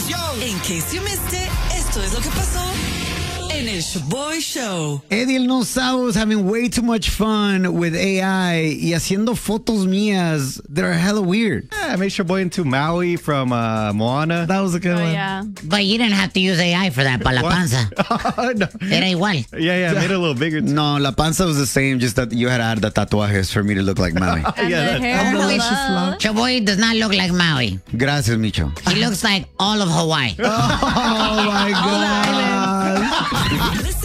In case you missed it, esto es lo que pasó en el Shaboy Show. Eddie el No Sabo was having way too much fun with AI y haciendo fotos mías that are hella weird. Yeah, I made Shaboy into Maui from Moana. That was a good one. Yeah. But you didn't have to use AI for that, para la panza. No. Era igual. Yeah, I made it a little bigger. No, La Panza was the same, just that you had to add the tatuajes for me to look like Maui. And the hair. Hello. Chaboy does not look like Maui. Gracias, Micho. He looks like all of Hawaii. Oh, my God. Listen